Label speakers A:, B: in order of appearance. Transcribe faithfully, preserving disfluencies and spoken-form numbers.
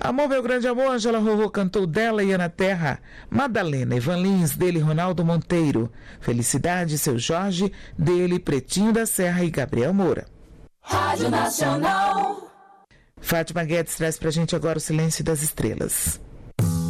A: Amor, meu grande amor, Ângela Rorô cantou dela e Ana Terra. Madalena, Ivan Lins, dele Ronaldo Monteiro. Felicidade, seu Jorge, dele Pretinho da Serra e Gabriel Moura.
B: Rádio Nacional.
A: Fátima Guedes traz pra gente agora o Silêncio das Estrelas.